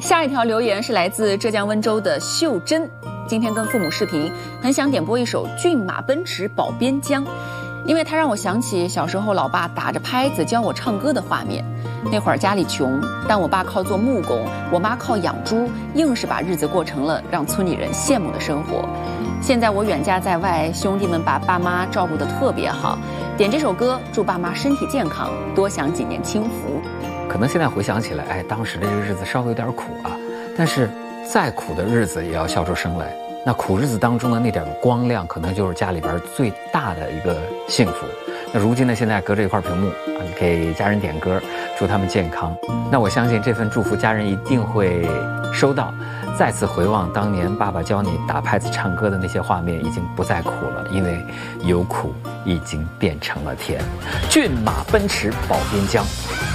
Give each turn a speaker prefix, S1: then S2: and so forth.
S1: 下一条留言是来自浙江温州的秀珍，今天跟父母视频，很想点播一首《骏马奔驰保边疆》，因为它让我想起小时候老爸打着拍子教我唱歌的画面。那会儿家里穷，但我爸靠做木工，我妈靠养猪，硬是把日子过成了让村里人羡慕的生活。现在我远嫁在外，兄弟们把爸妈照顾得特别好，点这首歌祝爸妈身体健康，多享几年清福。
S2: 可能现在回想起来，当时的这个日子稍微有点苦啊，但是再苦的日子也要笑出声来。那苦日子当中的那点光亮，可能就是家里边最大的一个幸福。那如今呢，现在隔着一块屏幕啊，给家人点歌，祝他们健康。那我相信这份祝福家人一定会收到。再次回望当年爸爸教你打拍子唱歌的那些画面，已经不再苦了，因为有苦已经变成了甜。骏马奔驰保边疆。